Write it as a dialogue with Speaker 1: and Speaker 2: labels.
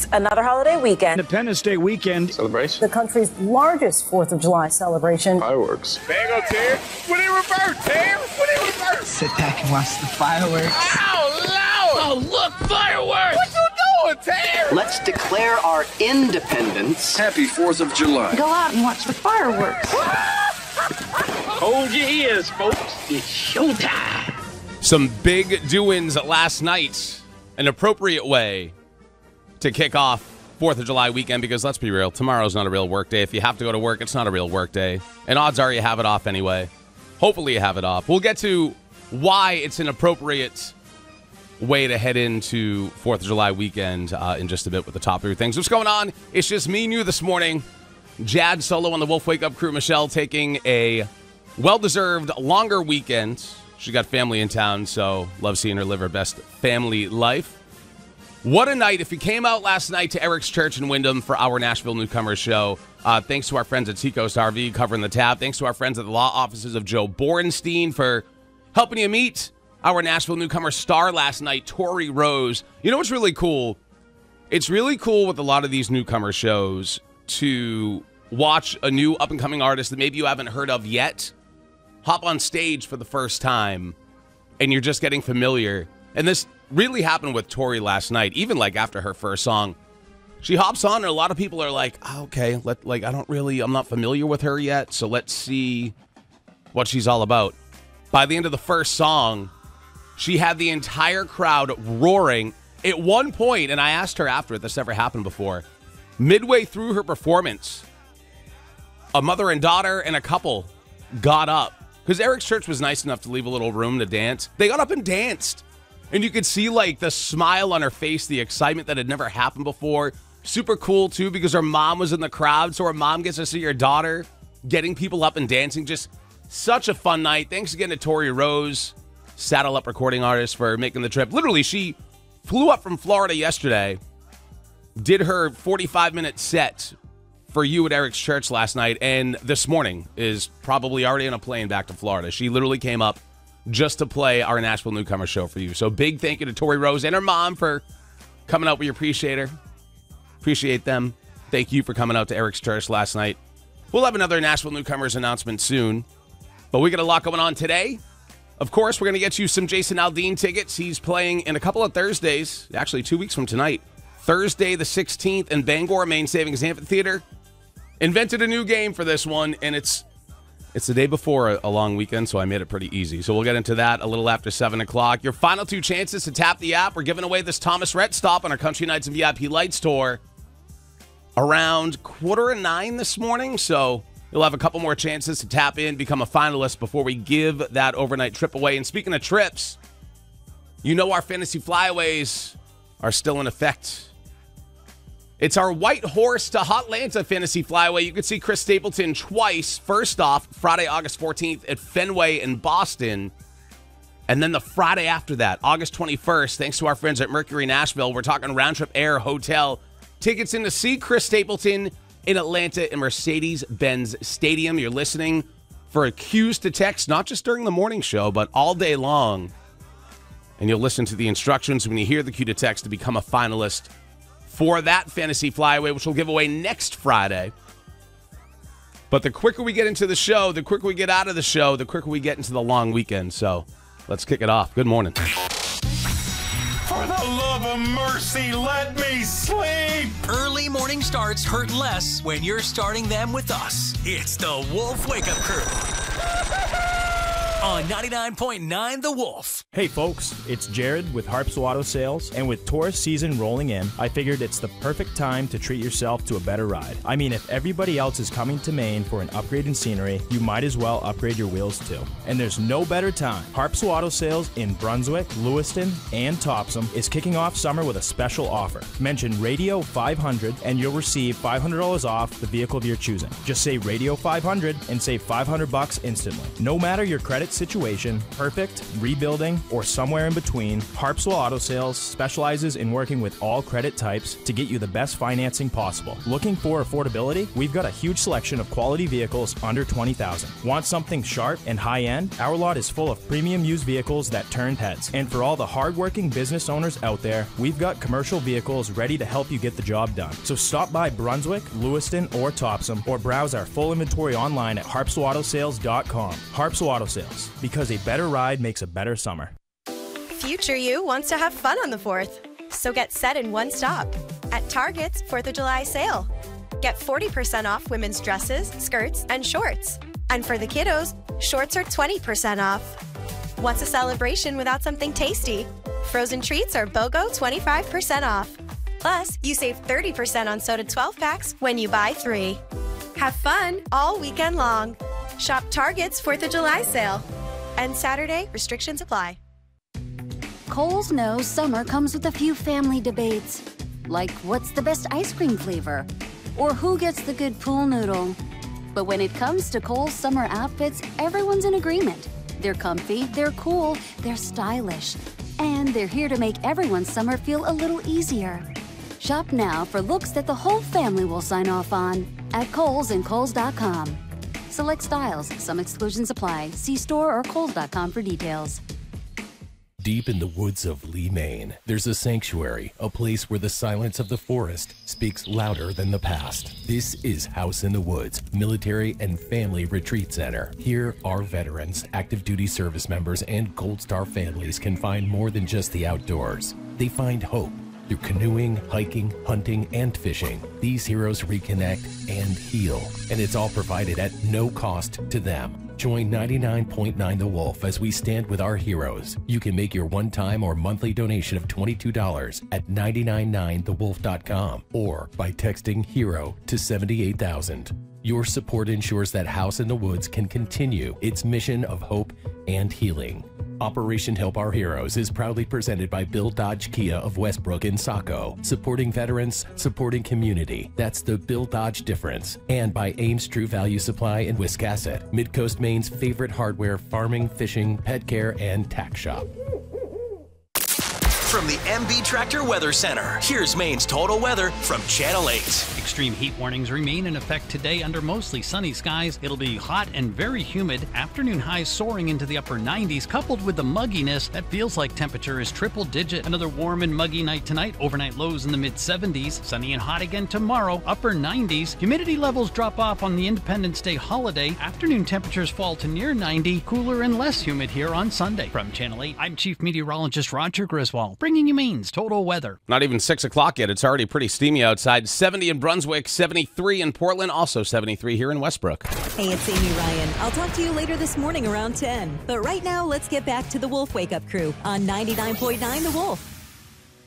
Speaker 1: another holiday weekend.
Speaker 2: Independence Day weekend.
Speaker 3: Celebration.
Speaker 1: The country's largest 4th of July celebration.
Speaker 3: Fireworks.
Speaker 4: There you go, Terry. When he reverse, Terry. When he reverse.
Speaker 5: Sit back and watch the fireworks.
Speaker 4: Ow, Lord. Oh, look, fireworks. What you doing, Terry?
Speaker 6: Let's declare our independence.
Speaker 3: Happy 4th of July.
Speaker 5: Go out and watch the fireworks.
Speaker 4: Hold your ears, folks. It's showtime.
Speaker 7: Some big doings last night. An appropriate way to kick off 4th of July weekend, because let's be real, tomorrow's not a real work day. If you have to go to work, it's not a real work day. And odds are you have it off anyway. Hopefully you have it off. We'll get to why it's an appropriate way to head into 4th of July weekend in just a bit with the top 3 things. What's going on? It's just me and you this morning. Jad solo on the Wolf Wake Up crew. Michelle taking a well-deserved longer weekend. She got family in town, so love seeing her live her best family life. What a night. If you came out last night to Eric's Church in Wyndham for our Nashville Newcomers show, thanks to our friends at Seacoast RV covering the tab. Thanks to our friends at the law offices of Joe Borenstein for helping you meet our Nashville Newcomer star last night, Tori Rose. You know what's really cool? It's really cool with a lot of these newcomer shows to watch a new up-and-coming artist that maybe you haven't heard of yet hop on stage for the first time, and you're just getting familiar. And this really happened with Tori last night, even like after her first song. She hops on, and a lot of people are like, oh, okay, I'm not familiar with her yet, so let's see what she's all about. By the end of the first song, she had the entire crowd roaring. At one point, and I asked her after it, this never happened before, midway through her performance, a mother and daughter and a couple got up. Because Eric's Church was nice enough to leave a little room to dance. They got up and danced. And you could see, like, the smile on her face, the excitement that had never happened before. Super cool, too, because her mom was in the crowd. So her mom gets to see her daughter getting people up and dancing. Just such a fun night. Thanks again to Tori Rose, Saddle Up recording artist, for making the trip. Literally, she flew up from Florida yesterday, did her 45-minute set for you at Eric's Church last night, and this morning is probably already on a plane back to Florida. She literally came up just to play our Nashville Newcomer show for you. So big thank you to Tori Rose and her mom for coming out. We appreciate her. Appreciate them. Thank you for coming out to Eric's Church last night. We'll have another Nashville Newcomers announcement soon, but we got a lot going on today. Of course, we're going to get you some Jason Aldean tickets. He's playing in a couple of Thursdays, actually 2 weeks from tonight. Thursday the 16th in Bangor, Main Savings Amphitheater. Invented a new game for this one, and it's the day before a long weekend, so I made it pretty easy. So we'll get into that a little after 7 o'clock. Your final 2 chances to tap the app. We're giving away this Thomas Rhett stop on our Country Nights and VIP Lights tour around 8:45 this morning. So you'll have a couple more chances to tap in, become a finalist before we give that overnight trip away. And speaking of trips, you know our fantasy flyaways are still in effect. It's our White Horse to Hotlanta Fantasy Flyaway. You can see Chris Stapleton twice. First off, Friday, August 14th at Fenway in Boston. And then the Friday after that, August 21st, thanks to our friends at Mercury Nashville, we're talking Round Trip Air Hotel. Tickets in to see Chris Stapleton in Atlanta in Mercedes-Benz Stadium. You're listening for cues to text, not just during the morning show, but all day long. And you'll listen to the instructions when you hear the cue to text to become a finalist for that Fantasy Flyaway, which we'll give away next Friday. But the quicker we get into the show, the quicker we get out of the show, the quicker we get into the long weekend. So let's kick it off. Good morning.
Speaker 8: For the love of mercy, let me sleep.
Speaker 9: Early morning starts hurt less when you're starting them with us. It's the Wolf Wake Up Crew on 99.9 The Wolf.
Speaker 10: Hey folks, it's Jared with Harpswell Auto Sales, and with tourist season rolling in, I figured it's the perfect time to treat yourself to a better ride. I mean, if everybody else is coming to Maine for an upgrade in scenery, you might as well upgrade your wheels too. And there's no better time. Harpswell Auto Sales in Brunswick, Lewiston, and Topsom is kicking off summer with a special offer. Mention Radio 500 and you'll receive $500 off the vehicle of your choosing. Just say Radio 500 and save $500 instantly. No matter your credit perfect situation, perfect, rebuilding, or somewhere in between, Harpswell Auto Sales specializes in working with all credit types to get you the best financing possible. Looking for affordability? We've got a huge selection of quality vehicles under $20,000. Want something sharp and high-end? Our lot is full of premium used vehicles that turn heads. And for all the hardworking business owners out there, we've got commercial vehicles ready to help you get the job done. So stop by Brunswick, Lewiston, or Topsom, or browse our full inventory online at harpswautosales.com. Harpswell Auto Sales, because a better ride makes a better summer.
Speaker 2: Future you wants to have fun on the 4th, so get set in one stop at Target's 4th of July sale. Get 40% off women's dresses, skirts, and shorts. And for the kiddos, shorts are 20% off. What's a celebration without something tasty? Frozen treats are BOGO 25% off. Plus, you save 30% on soda 12-packs when you buy 3. Have fun all weekend long. Shop Target's 4th of July sale. And Saturday, restrictions apply.
Speaker 3: Kohl's knows summer comes with a few family debates. Like, what's the best ice cream flavor? Or who gets the good pool noodle? But when it comes to Kohl's summer outfits, everyone's in agreement. They're comfy, they're cool, they're stylish. And they're here to make everyone's summer feel a little easier. Shop now for looks that the whole family will sign off on at Kohl's and Kohls.com. Select styles. Some exclusions apply. See store or Kohls.com for details.
Speaker 11: Deep in the woods of Lee, Maine, there's a sanctuary, a place where the silence of the forest speaks louder than the past. This is House in the Woods Military and Family Retreat Center. Here, our veterans, active duty service members, and Gold Star families can find more than just the outdoors. They find hope through canoeing, hiking, hunting, and fishing. These heroes reconnect and heal, and it's all provided at no cost to them. Join 99.9 The Wolf as we stand with our heroes. You can make your one-time or monthly donation of $22 at 999thewolf.com or by texting HERO to 78,000. Your support ensures that House in the Woods can continue its mission of hope and healing. Operation Help Our Heroes is proudly presented by Bill Dodge Kia of Westbrook in Saco, supporting veterans, supporting community. That's the Bill Dodge difference. And by Ames True Value Supply in Wiscasset, Midcoast Maine's favorite hardware, farming, fishing, pet care, and tax shop.
Speaker 9: From the MB Tractor Weather Center, here's Maine's total weather from Channel 8.
Speaker 12: Extreme heat warnings remain in effect today under mostly sunny skies. It'll be hot and very humid. Afternoon highs soaring into the upper 90s, coupled with the mugginess that feels like temperature is triple digit. Another warm and muggy night tonight. Overnight lows in the mid 70s. Sunny and hot again tomorrow, upper 90s. Humidity levels drop off on the Independence Day holiday. Afternoon temperatures fall to near 90. Cooler and less humid here on Sunday. From Channel 8, I'm Chief Meteorologist Roger Griswold, bringing you Maine's total weather.
Speaker 7: Not even 6 o'clock yet. It's already pretty steamy outside. 70 in Brunswick, 73 in Portland, also 73 here in Westbrook.
Speaker 13: Hey, it's Amy Ryan. I'll talk to you later this morning around 10. But right now, let's get back to the Wolf Wake Up Crew on 99.9 The Wolf.